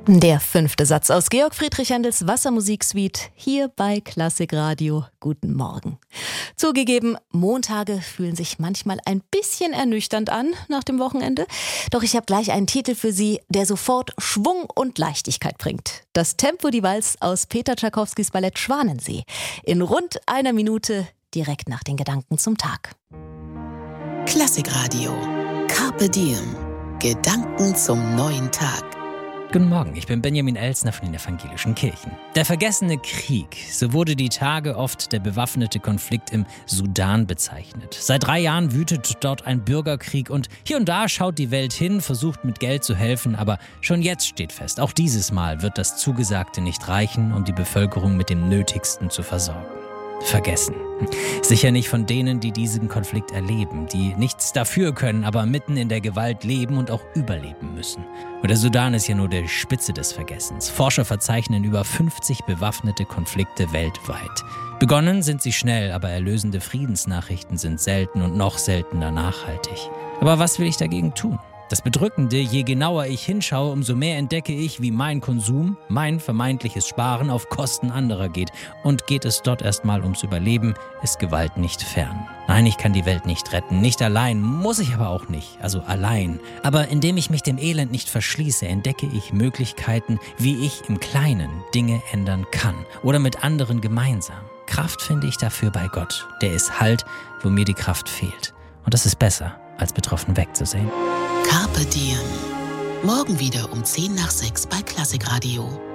Der 5. Satz aus Georg Friedrich Händels Wassermusiksuite hier bei Klassik Radio. Guten Morgen. Zugegeben, Montage fühlen sich manchmal ein bisschen ernüchternd an nach dem Wochenende. Doch ich habe gleich einen Titel für Sie, der sofort Schwung und Leichtigkeit bringt. Das Tempo die Walz aus Peter Tschaikowskis Ballett Schwanensee. In rund einer Minute direkt nach den Gedanken zum Tag. Klassik Radio. Carpe Diem. Gedanken zum neuen Tag. Guten Morgen, ich bin Benjamin Elsner von den Evangelischen Kirchen. Der vergessene Krieg, so wurde die Tage oft der bewaffnete Konflikt im Sudan bezeichnet. Seit 3 Jahren wütet dort ein Bürgerkrieg und hier und da schaut die Welt hin, versucht mit Geld zu helfen, aber schon jetzt steht fest, auch dieses Mal wird das Zugesagte nicht reichen, um die Bevölkerung mit dem Nötigsten zu versorgen. Vergessen. Sicher nicht von denen, die diesen Konflikt erleben, die nichts dafür können, aber mitten in der Gewalt leben und auch überleben müssen. Und der Sudan ist ja nur die Spitze des Vergessens. Forscher verzeichnen über 50 bewaffnete Konflikte weltweit. Begonnen sind sie schnell, aber erlösende Friedensnachrichten sind selten und noch seltener nachhaltig. Aber was will ich dagegen tun? Das Bedrückende, je genauer ich hinschaue, umso mehr entdecke ich, wie mein Konsum, mein vermeintliches Sparen auf Kosten anderer geht. Und geht es dort erstmal ums Überleben, ist Gewalt nicht fern. Nein, ich kann die Welt nicht retten, nicht allein, muss ich aber auch nicht, also allein. Aber indem ich mich dem Elend nicht verschließe, entdecke ich Möglichkeiten, wie ich im Kleinen Dinge ändern kann oder mit anderen gemeinsam. Kraft finde ich dafür bei Gott, der ist Halt, wo mir die Kraft fehlt. Und das ist besser, als betroffen wegzusehen. Carpe Diem. Morgen wieder um 5:50 bei Klassik Radio.